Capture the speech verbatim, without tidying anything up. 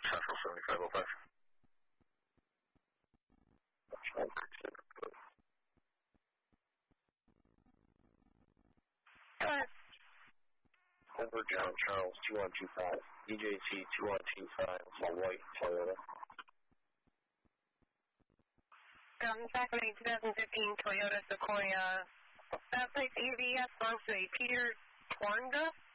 Central seventy-five oh five. Over John Charles two one two five, D J T two one two five, it's a white Toyota. Ground Sacramento twenty fifteen Toyota Sequoia. That plates A V S belongs to a Peter Twarnga.